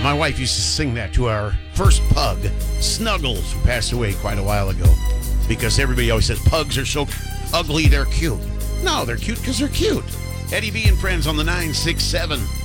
My wife used to sing that to our first pug, Snuggles, who passed away quite a while ago. Because everybody always says pugs are so ugly, they're cute. No, they're cute because they're cute. Eddie V and Friends on the 967.